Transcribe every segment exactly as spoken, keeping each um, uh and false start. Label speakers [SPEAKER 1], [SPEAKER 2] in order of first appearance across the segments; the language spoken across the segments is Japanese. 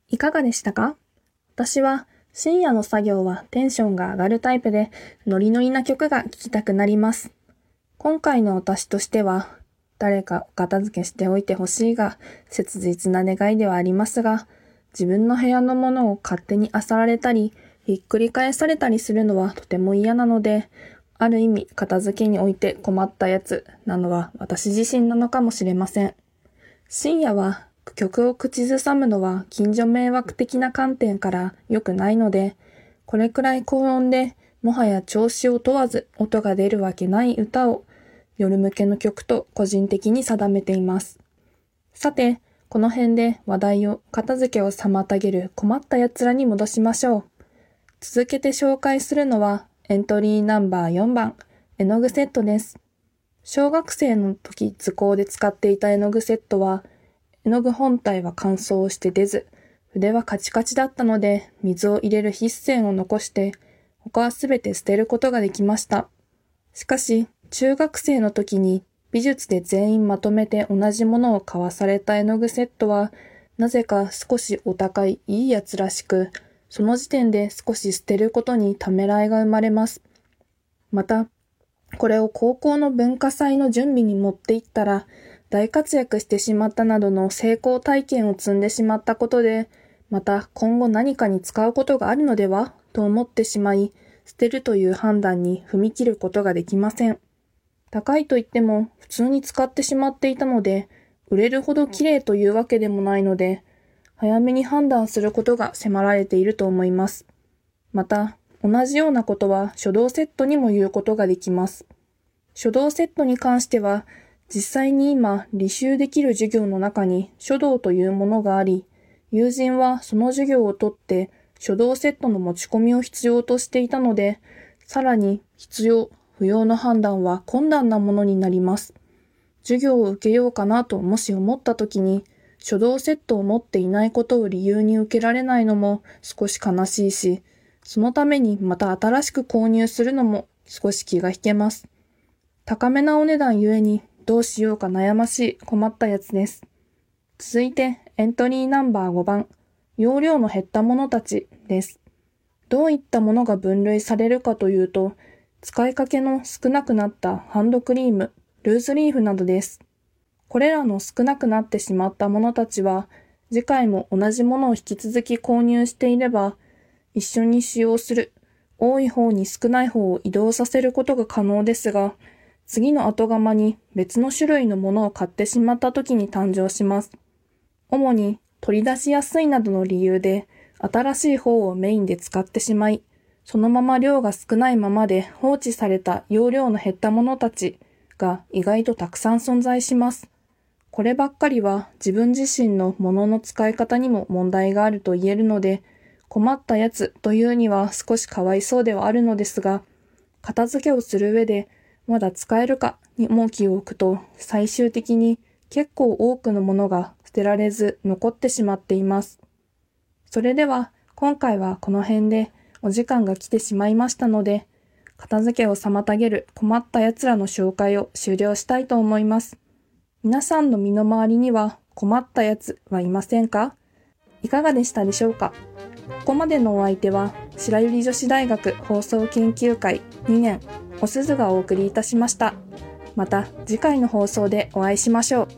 [SPEAKER 1] いかがでしたか？私は深夜の作業はテンションが上がるタイプで、ノリノリな曲が聴きたくなります。今回の私としては、誰かお片付けしておいてほしいが、切実な願いではありますが、自分の部屋のものを勝手に漁られたり、ひっくり返されたりするのはとても嫌なので、ある意味片付けにおいて困ったやつなのは私自身なのかもしれません。深夜は曲を口ずさむのは近所迷惑的な観点から良くないので、これくらい高音でもはや調子を問わず音が出るわけない歌を夜向けの曲と個人的に定めています。さて、この辺で話題を片付けを妨げる困った奴らに戻しましょう。続けて紹介するのはエントリーナンバーよんばん、絵の具セットです。小学生の時図工で使っていた絵の具セットは、絵の具本体は乾燥して出ず、筆はカチカチだったので水を入れる筆線を残して、他はすべて捨てることができました。しかし、中学生の時に美術で全員まとめて同じものを買わされた絵の具セットは、なぜか少しお高いいいやつらしく、その時点で少し捨てることにためらいが生まれます。また、これを高校の文化祭の準備に持っていったら、大活躍してしまったなどの成功体験を積んでしまったことで、また今後何かに使うことがあるのではと思ってしまい、捨てるという判断に踏み切ることができません。高いと言っても普通に使ってしまっていたので、売れるほど綺麗というわけでもないので、早めに判断することが迫られていると思います。また、同じようなことは書道セットにも言うことができます。書道セットに関しては、実際に今履修できる授業の中に書道というものがあり、友人はその授業をとって書道セットの持ち込みを必要としていたので、さらに必要、不要の判断は困難なものになります。授業を受けようかなともし思ったときに、書道セットを持っていないことを理由に受けられないのも少し悲しいし、そのためにまた新しく購入するのも少し気が引けます。高めなお値段ゆえにどうしようか悩ましい困ったやつです。続いてエントリーナンバーごばん、容量の減ったものたちです。どういったものが分類されるかというと、使いかけの少なくなったハンドクリーム、ルーズリーフなどです。これらの少なくなってしまったものたちは、次回も同じものを引き続き購入していれば、一緒に使用する、多い方に少ない方を移動させることが可能ですが、次の後釜に別の種類のものを買ってしまった時に誕生します。主に取り出しやすいなどの理由で、新しい方をメインで使ってしまい、そのまま量が少ないままで放置された容量の減ったものたちが意外とたくさん存在します。こればっかりは自分自身のものの使い方にも問題があると言えるので、困ったやつというには少しかわいそうではあるのですが、片付けをする上でまだ使えるかに重きを置くと、最終的に結構多くのものが捨てられず残ってしまっています。それでは今回はこの辺でお時間が来てしまいましたので、片付けを妨げる困った奴らの紹介を終了したいと思います。皆さんの身の回りには困った奴はいませんか？いかがでしたでしょうか？ここまでのお相手は白百合女子大学放送研究会にねんおすずがお送りいたしました。また次回の放送でお会いしましょう。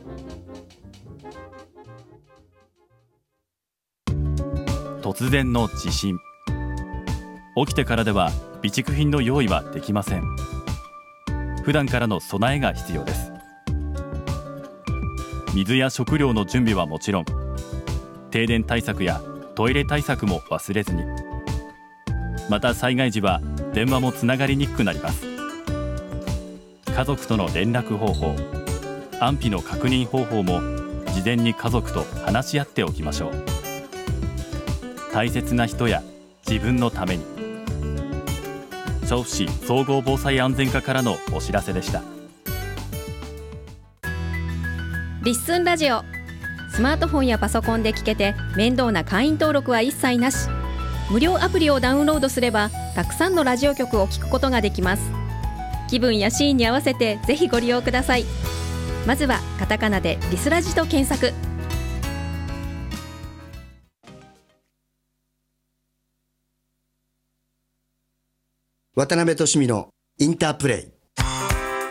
[SPEAKER 2] 突然の地震。起きてからでは備蓄品の用意はできません。普段からの備えが必要です。水や食料の準備はもちろん、停電対策やトイレ対策も忘れずに。また災害時は電話もつながりにくくなります。家族との連絡方法、安否の確認方法も事前に家族と話し合っておきましょう。大切な人や自分のために。調布市総合防災安全課からのお知らせでした。
[SPEAKER 3] リッスンラジオ、スマートフォンやパソコンで聞けて面倒な会員登録は一切なし。無料アプリをダウンロードすればたくさんのラジオ局を聞くことができます。気分やシーンに合わせてぜひご利用ください。まずはカタカナでリスラジと検索。
[SPEAKER 4] 渡辺俊美のインタープレイ。